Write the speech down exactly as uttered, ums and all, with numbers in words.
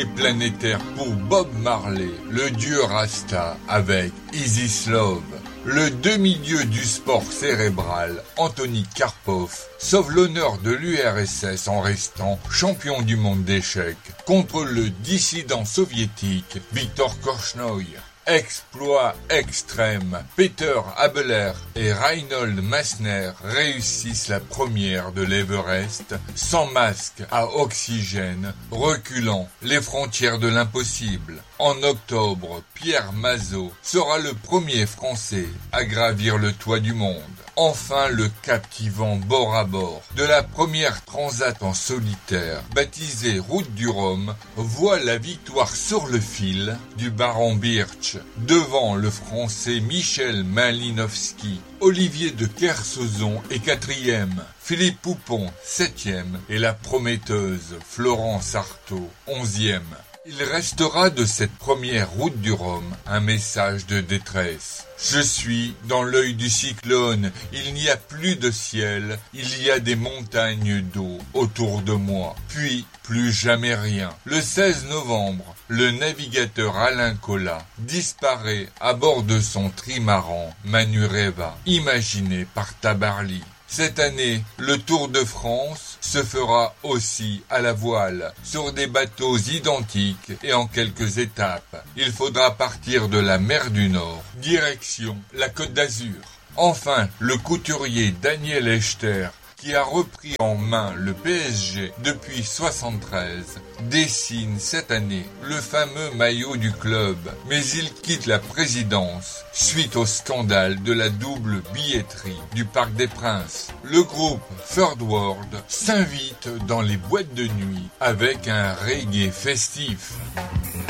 Tournée planétaire pour Bob Marley, le dieu Rasta, avec Is This Love. Le demi-dieu du sport cérébral, Anthony Karpov, sauve l'honneur de l'U R S S en restant champion du monde d'échecs contre le dissident soviétique Viktor Korchnoi. Exploit extrême, Peter Habeler et Reinhold Messner réussissent la première de l'Everest sans masque à oxygène, reculant les frontières de l'impossible. En octobre, Pierre Mazot sera le premier Français à gravir le toit du monde. Enfin, le captivant bord à bord de la première transat en solitaire, baptisée Route du Rhum, voit la victoire sur le fil du baron Birch, devant le Français Michel Malinowski. Olivier de Kersauzon est quatrième, Philippe Poupon septième et la prometteuse Florence Artaud onzième. Il restera de cette première route du Rhum un message de détresse. Je suis dans l'œil du cyclone, il n'y a plus de ciel, il y a des montagnes d'eau autour de moi. Puis, plus jamais rien. Le seize novembre, le navigateur Alain Colas disparaît à bord de son trimaran Manureva, imaginé par Tabarly. Cette année, le Tour de France se fera aussi à la voile, sur des bateaux identiques et en quelques étapes. Il faudra partir de la mer du Nord, direction la Côte d'Azur. Enfin, le couturier Daniel Echter, qui a repris en main le P S G depuis soixante-treize, dessine cette année le fameux maillot du club, mais il quitte la présidence suite au scandale de la double billetterie du Parc des Princes. Le groupe Third World s'invite dans les boîtes de nuit avec un reggae festif.